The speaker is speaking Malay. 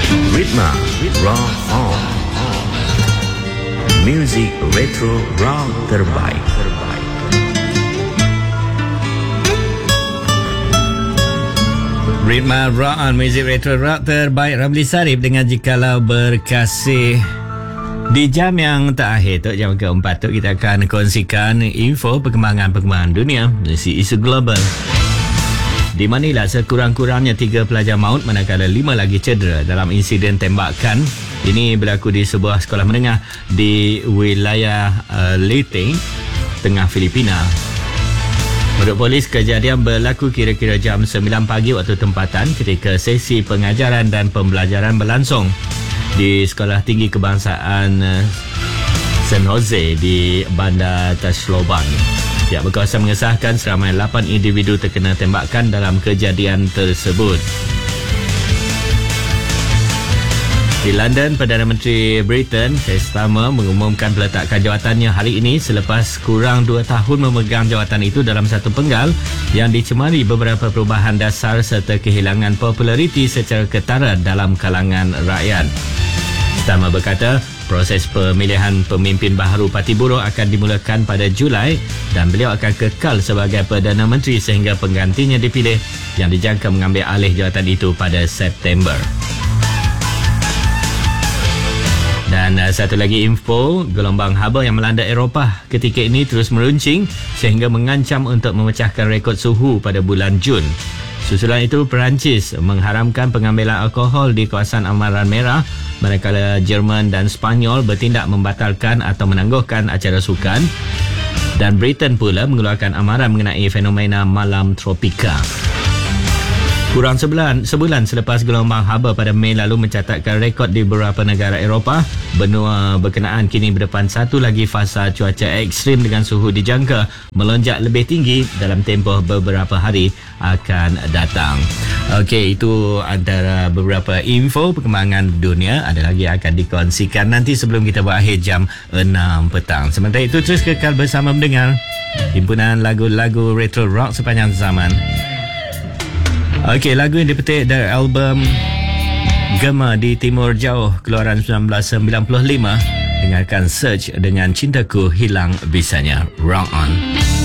Ritma Rock On. Music retro rock terbaik. Ritma Rock On, music retro rock terbaik. Ramli Sarip dengan Jikalau Berkasih. Di jam yang terakhir tu, jam keempat tu, kita akan kongsikan info perkembangan dunia dari isu global. Di Manila, sekurang-kurangnya 3 pelajar maut manakala 5 lagi cedera dalam insiden tembakan. Ini berlaku di sebuah sekolah menengah di wilayah Leyte, tengah Filipina. Menurut polis, kejadian berlaku kira-kira jam 9 pagi waktu tempatan ketika sesi pengajaran dan pembelajaran berlangsung di Sekolah Tinggi Kebangsaan San Jose di Bandar Tacloban. Pihak berkuasa mengesahkan seramai 8 individu terkena tembakan dalam kejadian tersebut. Di London, Perdana Menteri Britain Keir Starmer mengumumkan peletakan jawatannya hari ini selepas kurang 2 tahun memegang jawatan itu dalam satu penggal yang dicemari beberapa perubahan dasar serta kehilangan populariti secara ketara dalam kalangan rakyat. Starmer berkata, proses pemilihan pemimpin baharu Parti Buruh akan dimulakan pada Julai dan beliau akan kekal sebagai Perdana Menteri sehingga penggantinya dipilih yang dijangka mengambil alih jawatan itu pada September. Dan satu lagi info, gelombang haba yang melanda Eropah ketika ini terus meruncing sehingga mengancam untuk memecahkan rekod suhu pada bulan Jun. Susulan itu, Perancis mengharamkan pengambilan alkohol di kawasan Amaran Merah, manakala Jerman dan Spanyol bertindak membatalkan atau menangguhkan acara sukan, dan Britain pula mengeluarkan amaran mengenai fenomena malam tropika. Kurang sebulan selepas gelombang haba pada Mei lalu mencatatkan rekod di beberapa negara Eropah, benua berkenaan kini berdepan satu lagi fasa cuaca ekstrim dengan suhu dijangka melonjak lebih tinggi dalam tempoh beberapa hari akan datang. Okey, itu antara beberapa info perkembangan dunia. Ada lagi akan dikongsikan nanti sebelum kita berakhir jam 6 petang. Sementara itu, terus kekal bersama mendengar himpunan lagu-lagu retro rock sepanjang zaman. Okey, lagu yang dipetik dari album Gema di Timur Jauh keluaran 1995. Dengarkan Search dengan Cintaku Hilang Bisanya. Rock On.